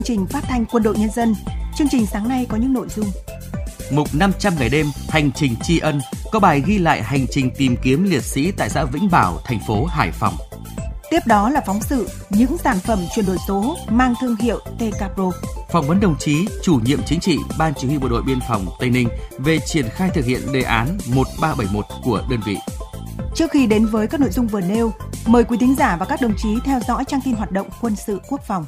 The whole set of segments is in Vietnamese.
Trình phát thanh Quân đội Nhân dân. Chương trình sáng nay có những nội dung: Mục 500 ngày đêm hành trình tri ân có bài ghi lại hành trình tìm kiếm liệt sĩ tại xã Vĩnh Bảo, thành phố Hải Phòng. Tiếp đó là phóng sự những sản phẩm chuyển đổi số mang thương hiệu TK Pro. Phỏng vấn đồng chí chủ nhiệm chính trị Ban Chỉ huy Bộ đội Biên phòng Tây Ninh về triển khai thực hiện đề án 1371 của đơn vị. Trước khi đến với các nội dung vừa nêu, mời quý thính giả và các đồng chí theo dõi trang tin hoạt động quân sự quốc phòng.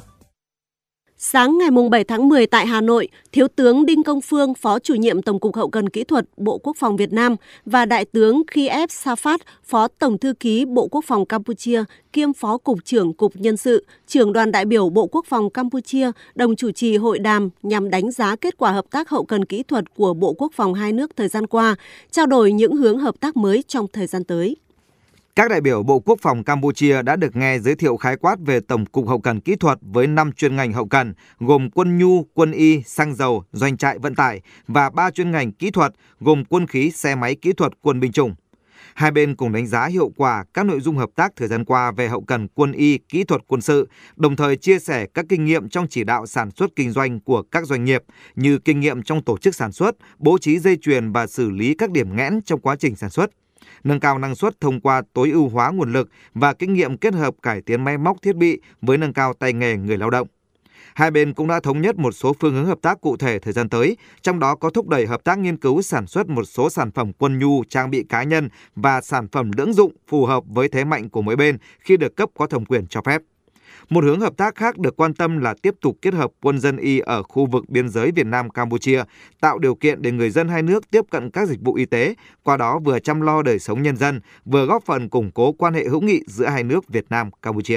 Sáng ngày 7 tháng 10 tại Hà Nội, Thiếu tướng Đinh Công Phương, Phó Chủ nhiệm Tổng cục Hậu cần Kỹ thuật Bộ Quốc phòng Việt Nam và Đại tướng Kiev Safat, Phó Tổng thư ký Bộ Quốc phòng Campuchia, kiêm Phó Cục trưởng Cục Nhân sự, trưởng đoàn đại biểu Bộ Quốc phòng Campuchia đồng chủ trì hội đàm nhằm đánh giá kết quả hợp tác hậu cần kỹ thuật của Bộ Quốc phòng hai nước thời gian qua, trao đổi những hướng hợp tác mới trong thời gian tới. Các đại biểu Bộ Quốc phòng Campuchia đã được nghe giới thiệu khái quát về Tổng cục Hậu cần Kỹ thuật với 5 chuyên ngành hậu cần, gồm quân nhu, quân y, xăng dầu, doanh trại vận tải và 3 chuyên ngành kỹ thuật, gồm quân khí, xe máy kỹ thuật, quân binh chủng. Hai bên cùng đánh giá hiệu quả các nội dung hợp tác thời gian qua về hậu cần quân y, kỹ thuật quân sự, đồng thời chia sẻ các kinh nghiệm trong chỉ đạo sản xuất kinh doanh của các doanh nghiệp như kinh nghiệm trong tổ chức sản xuất, bố trí dây chuyền và xử lý các điểm nghẽn trong quá trình sản xuất. Nâng cao năng suất thông qua tối ưu hóa nguồn lực và kinh nghiệm kết hợp cải tiến máy móc thiết bị với nâng cao tay nghề người lao động. Hai bên cũng đã thống nhất một số phương hướng hợp tác cụ thể thời gian tới, trong đó có thúc đẩy hợp tác nghiên cứu sản xuất một số sản phẩm quân nhu, trang bị cá nhân và sản phẩm lưỡng dụng phù hợp với thế mạnh của mỗi bên khi được cấp có thẩm quyền cho phép. Một hướng hợp tác khác được quan tâm là tiếp tục kết hợp quân dân y ở khu vực biên giới Việt Nam-Campuchia, tạo điều kiện để người dân hai nước tiếp cận các dịch vụ y tế, qua đó vừa chăm lo đời sống nhân dân, vừa góp phần củng cố quan hệ hữu nghị giữa hai nước Việt Nam-Campuchia.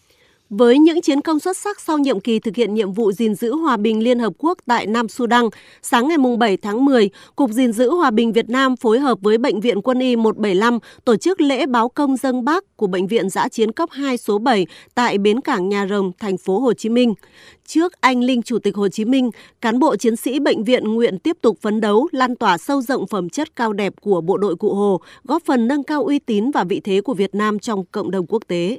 Với những chiến công xuất sắc sau nhiệm kỳ thực hiện nhiệm vụ gìn giữ hòa bình Liên Hợp Quốc tại Nam Sudan, sáng ngày 7 tháng 10, Cục Gìn giữ Hòa bình Việt Nam phối hợp với Bệnh viện Quân y 175 tổ chức lễ báo công dâng Bác của Bệnh viện Dã chiến cấp 2 số 7 tại bến cảng Nhà Rồng, thành phố Hồ Chí Minh. Trước anh linh Chủ tịch Hồ Chí Minh, cán bộ chiến sĩ bệnh viện nguyện tiếp tục phấn đấu, lan tỏa sâu rộng phẩm chất cao đẹp của bộ đội Cụ Hồ, góp phần nâng cao uy tín và vị thế của Việt Nam trong cộng đồng quốc tế.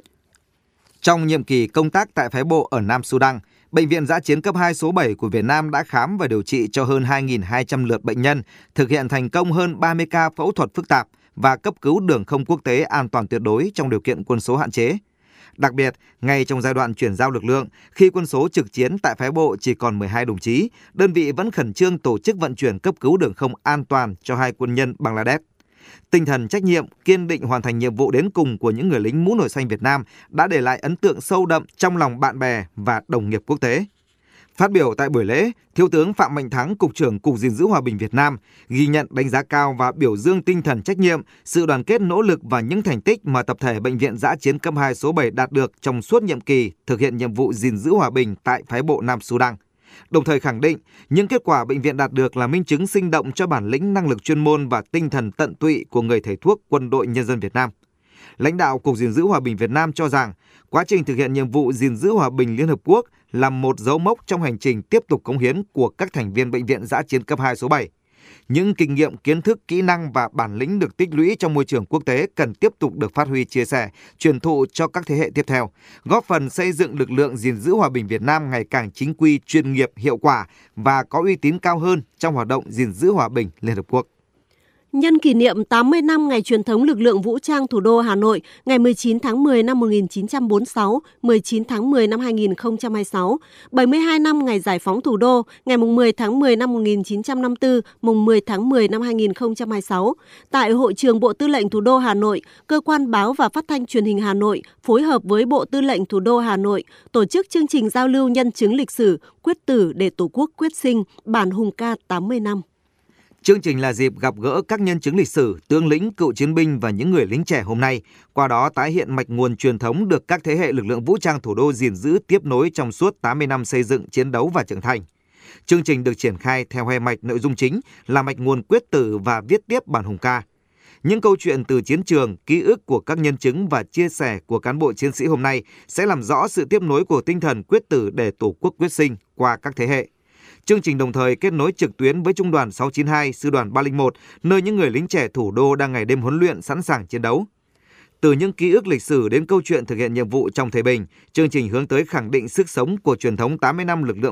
Trong nhiệm kỳ công tác tại phái bộ ở Nam Sudan, Bệnh viện Dã chiến cấp 2 số 7 của Việt Nam đã khám và điều trị cho hơn 2.200 lượt bệnh nhân, thực hiện thành công hơn 30 ca phẫu thuật phức tạp và cấp cứu đường không quốc tế an toàn tuyệt đối trong điều kiện quân số hạn chế. Đặc biệt, ngay trong giai đoạn chuyển giao lực lượng, khi quân số trực chiến tại phái bộ chỉ còn 12 đồng chí, đơn vị vẫn khẩn trương tổ chức vận chuyển cấp cứu đường không an toàn cho 2 quân nhân Bangladesh. Tinh thần trách nhiệm, kiên định hoàn thành nhiệm vụ đến cùng của những người lính mũ nổi xanh Việt Nam đã để lại ấn tượng sâu đậm trong lòng bạn bè và đồng nghiệp quốc tế. Phát biểu tại buổi lễ, Thiếu tướng Phạm Mạnh Thắng, Cục trưởng Cục Gìn giữ Hòa bình Việt Nam, ghi nhận, đánh giá cao và biểu dương tinh thần trách nhiệm, sự đoàn kết nỗ lực và những thành tích mà tập thể Bệnh viện Dã chiến cấp 2 số 7 đạt được trong suốt nhiệm kỳ thực hiện nhiệm vụ gìn giữ hòa bình tại phái bộ Nam Sudan. Đồng thời khẳng định, những kết quả bệnh viện đạt được là minh chứng sinh động cho bản lĩnh, năng lực chuyên môn và tinh thần tận tụy của người thầy thuốc Quân đội Nhân dân Việt Nam. Lãnh đạo Cục Gìn giữ Hòa bình Việt Nam cho rằng, quá trình thực hiện nhiệm vụ gìn giữ hòa bình Liên Hợp Quốc là một dấu mốc trong hành trình tiếp tục cống hiến của các thành viên Bệnh viện Dã chiến cấp 2 số 7. Những kinh nghiệm, kiến thức, kỹ năng và bản lĩnh được tích lũy trong môi trường quốc tế cần tiếp tục được phát huy, chia sẻ, truyền thụ cho các thế hệ tiếp theo, góp phần xây dựng lực lượng gìn giữ hòa bình Việt Nam ngày càng chính quy, chuyên nghiệp, hiệu quả và có uy tín cao hơn trong hoạt động gìn giữ hòa bình Liên Hợp Quốc. Nhân kỷ niệm 80 năm ngày truyền thống lực lượng vũ trang thủ đô Hà Nội, ngày 19 tháng 10 năm 1946, 19 tháng 10 năm 2026, 72 năm ngày giải phóng thủ đô, ngày 10 tháng 10 năm 1954, mùng 10 tháng 10 năm 2026, tại Hội trường Bộ Tư lệnh Thủ đô Hà Nội, Cơ quan Báo và Phát thanh Truyền hình Hà Nội phối hợp với Bộ Tư lệnh Thủ đô Hà Nội tổ chức chương trình giao lưu nhân chứng lịch sử Quyết tử để Tổ quốc quyết sinh, bản hùng ca 80 năm. Chương trình là dịp gặp gỡ các nhân chứng lịch sử, tướng lĩnh, cựu chiến binh và những người lính trẻ hôm nay, qua đó tái hiện mạch nguồn truyền thống được các thế hệ lực lượng vũ trang thủ đô gìn giữ tiếp nối trong suốt 80 năm xây dựng, chiến đấu và trưởng thành. Chương trình được triển khai theo hai mạch nội dung chính là mạch nguồn quyết tử và viết tiếp bản hùng ca. Những câu chuyện từ chiến trường, ký ức của các nhân chứng và chia sẻ của cán bộ chiến sĩ hôm nay sẽ làm rõ sự tiếp nối của tinh thần quyết tử để Tổ quốc quyết sinh qua các thế hệ. Chương trình đồng thời kết nối trực tuyến với Trung đoàn 692, Sư đoàn 301, nơi những người lính trẻ thủ đô đang ngày đêm huấn luyện sẵn sàng chiến đấu. Từ những ký ức lịch sử đến câu chuyện thực hiện nhiệm vụ trong thời bình, chương trình hướng tới khẳng định sức sống của truyền thống 80 năm lực lượng